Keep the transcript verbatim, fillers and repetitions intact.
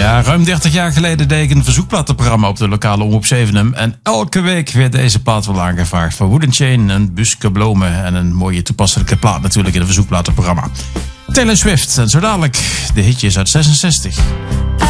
Ja, ruim dertig jaar geleden deed ik een verzoekplatenprogramma op de lokale Omroep Zevenum. En elke week werd deze plaat wel aangevraagd. Van Wooden Chain, een Buske Blomen en een mooie toepasselijke plaat natuurlijk in een verzoekplatenprogramma. Taylor Swift en zo dadelijk de hitjes uit zesenzestig.